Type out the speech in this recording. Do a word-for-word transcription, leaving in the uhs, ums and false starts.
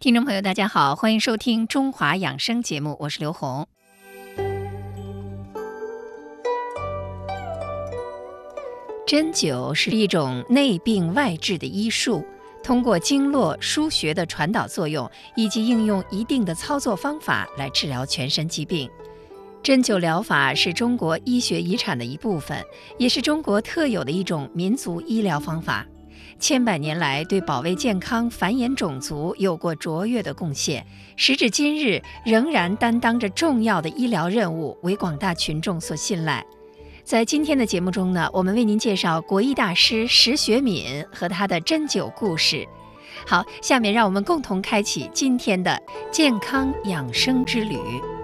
听众朋友，大家好，欢迎收听《中华养生》节目，我是刘红。针灸是一种内病外治的医术，通过经络腧穴的传导作用，以及应用一定的操作方法来治疗全身疾病。针灸疗法是中国医学遗产的一部分，也是中国特有的一种民族医疗方法。千百年来，对保卫健康、繁衍种族有过卓越的贡献，时至今日仍然担当着重要的医疗任务，为广大群众所信赖。在今天的节目中呢，我们为您介绍国医大师石学敏和他的针灸故事。好，下面让我们共同开启今天的健康养生之旅。